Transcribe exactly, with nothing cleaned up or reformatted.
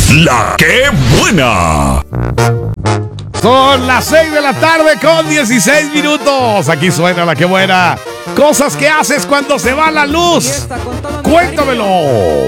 La que buena. Son las seis de la tarde con dieciséis minutos. Aquí suena La que buena. Cosas que haces cuando se va la luz. Cuéntamelo.